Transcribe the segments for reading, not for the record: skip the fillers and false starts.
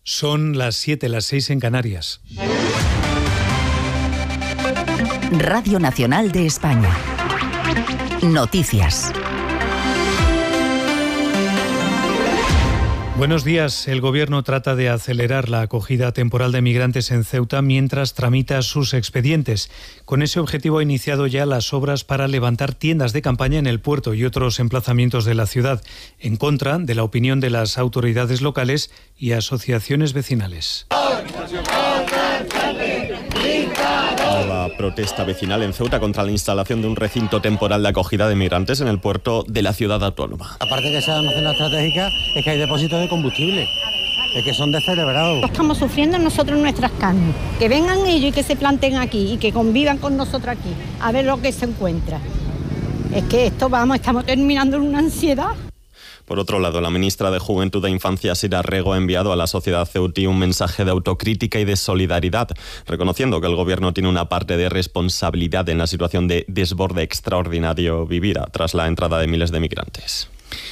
Son las 7, las 6 en Canarias. Radio Nacional de España. Noticias. Buenos días. El Gobierno trata de acelerar la acogida temporal de migrantes en Ceuta mientras tramita sus expedientes. Con ese objetivo ha iniciado ya las obras para levantar tiendas de campaña en el puerto y otros emplazamientos de la ciudad, en contra de la opinión de las autoridades locales y asociaciones vecinales. La protesta vecinal en Ceuta contra la instalación de un recinto temporal de acogida de migrantes en el puerto de la ciudad autónoma. Aparte que sea una zona estratégica, es que hay depósitos de combustible, es que son descerebrados. Estamos sufriendo nosotros nuestras carnes. Que vengan ellos y que se planten aquí y que convivan con nosotros aquí, a ver lo que se encuentra. Es que estamos terminando en una ansiedad. Por otro lado, la ministra de Juventud e Infancia, Sira Rego, ha enviado a la sociedad ceutí un mensaje de autocrítica y de solidaridad, reconociendo que el Gobierno tiene una parte de responsabilidad en la situación de desborde extraordinario vivida tras la entrada de miles de migrantes.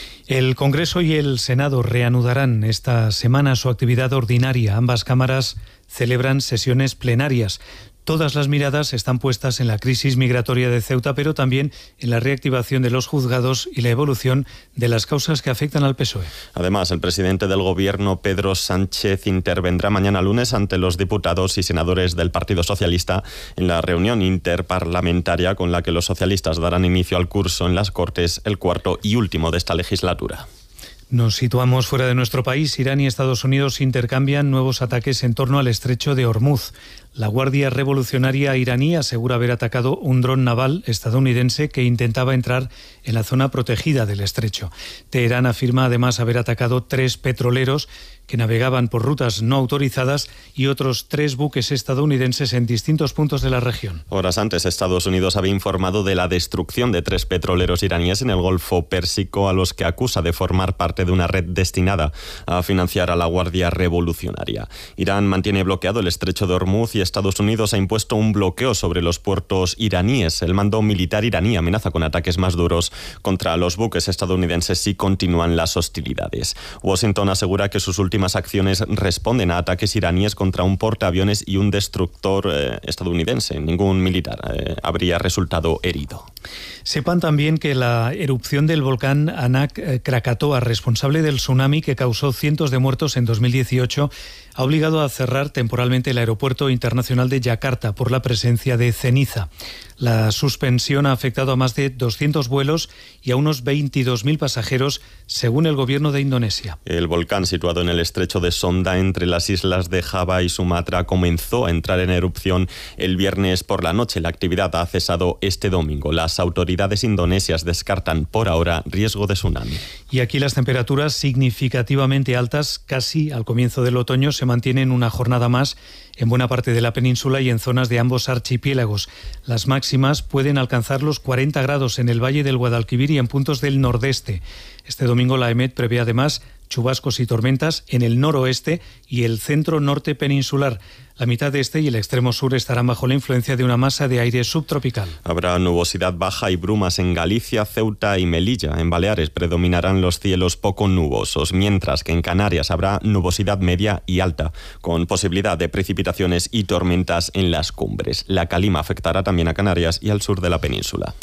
El Congreso y el Senado reanudarán esta semana su actividad ordinaria. Ambas cámaras celebran sesiones plenarias. Todas las miradas están puestas en la crisis migratoria de Ceuta, pero también en la reactivación de los juzgados y la evolución de las causas que afectan al PSOE. Además, el presidente del Gobierno, Pedro Sánchez, intervendrá mañana lunes ante los diputados y senadores del Partido Socialista en la reunión interparlamentaria con la que los socialistas darán inicio al curso en las Cortes, el cuarto y último de esta legislatura. Nos situamos fuera de nuestro país. Irán y Estados Unidos intercambian nuevos ataques en torno al estrecho de Hormuz. La Guardia Revolucionaria iraní asegura haber atacado un dron naval estadounidense que intentaba entrar en la zona protegida del estrecho. Teherán afirma además haber atacado 3 petroleros que navegaban por rutas no autorizadas y otros 3 buques estadounidenses en distintos puntos de la región. Horas antes, Estados Unidos había informado de la destrucción de 3 petroleros iraníes en el Golfo Pérsico, a los que acusa de formar parte de una red destinada a financiar a la Guardia Revolucionaria. Irán mantiene bloqueado el estrecho de Hormuz y Estados Unidos ha impuesto un bloqueo sobre los puertos iraníes. El mando militar iraní amenaza con ataques más duros contra los buques estadounidenses si continúan las hostilidades. Washington asegura que sus últimas acciones responden a ataques iraníes contra un portaaviones y un destructor estadounidense. Ningún militar habría resultado herido. Sepan también que la erupción del volcán Anak Krakatoa, responsable del tsunami que causó cientos de muertos en 2018, ha obligado a cerrar temporalmente el aeropuerto internacional de Yakarta por la presencia de ceniza. La suspensión ha afectado a más de 200 vuelos y a unos 22.000 pasajeros, según el gobierno de Indonesia. El volcán, situado en el estrecho de Sonda, entre las islas de Java y Sumatra, comenzó a entrar en erupción el viernes por la noche. La actividad ha cesado este domingo. Las autoridades indonesias descartan por ahora riesgo de tsunami. Y aquí las temperaturas significativamente altas, casi al comienzo del otoño, se mantienen una jornada más en buena parte de la península y en zonas de ambos archipiélagos. Las máximas pueden alcanzar los 40 grados en el Valle del Guadalquivir y en puntos del nordeste. Este domingo la EMET prevé además chubascos y tormentas en el noroeste y el centro norte peninsular. La mitad este y el extremo sur estarán bajo la influencia de una masa de aire subtropical. Habrá nubosidad baja y brumas en Galicia, Ceuta y Melilla. En Baleares predominarán los cielos poco nubosos, mientras que en Canarias habrá nubosidad media y alta, con posibilidad de precipitaciones y tormentas en las cumbres. La calima afectará también a Canarias y al sur de la península.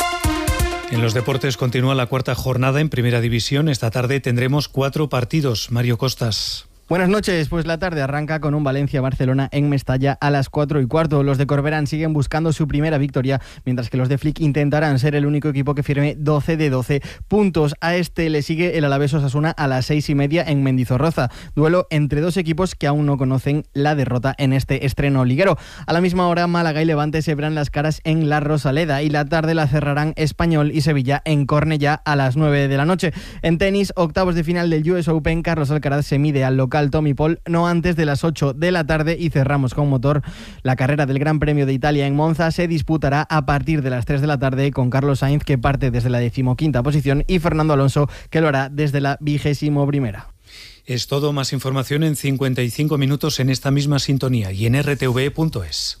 En los deportes continúa la cuarta jornada en Primera División. Esta tarde tendremos 4 partidos. Mario Costas. Buenas noches, pues la tarde arranca con un Valencia-Barcelona en Mestalla a las 4:15. Los de Corberán siguen buscando su primera victoria, mientras que los de Flick intentarán ser el único equipo que firme 12 de 12 puntos. A este le sigue el Alavés Osasuna a las 6:30 en Mendizorroza. Duelo entre 2 equipos que aún no conocen la derrota en este estreno liguero. A la misma hora, Málaga y Levante se verán las caras en la Rosaleda y la tarde la cerrarán Español y Sevilla en Cornellá a las 9 de la noche. En tenis, octavos de final del US Open, Carlos Alcaraz se mide al local Tommy Paul no antes de las 8 de la tarde y cerramos con motor. La carrera del Gran Premio de Italia en Monza se disputará a partir de las 3 de la tarde con Carlos Sainz, que parte desde la 15ª posición, y Fernando Alonso, que lo hará desde la 21ª. Es todo. Más información en 55 minutos en esta misma sintonía y en rtv.es.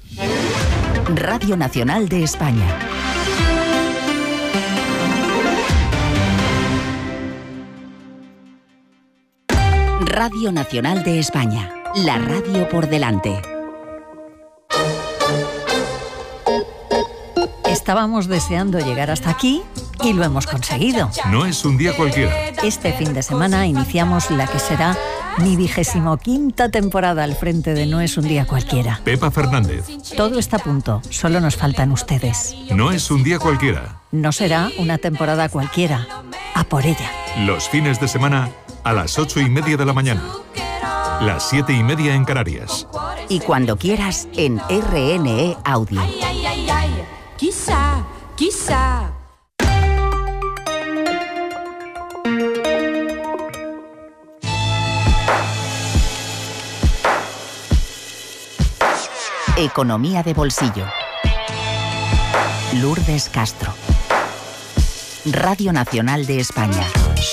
Radio Nacional de España. Radio Nacional de España. La radio por delante. Estábamos deseando llegar hasta aquí y lo hemos conseguido. No es un día cualquiera. Este fin de semana iniciamos la que será mi 25ª temporada al frente de No es un día cualquiera. Pepa Fernández. Todo está a punto, solo nos faltan ustedes. No es un día cualquiera. No será una temporada cualquiera. A por ella. Los fines de semana a las 8:30 de la mañana. Las 7:30 en Canarias. Y cuando quieras en RNE Audio. Quizá. Economía de bolsillo. Lourdes Castro. Radio Nacional de España.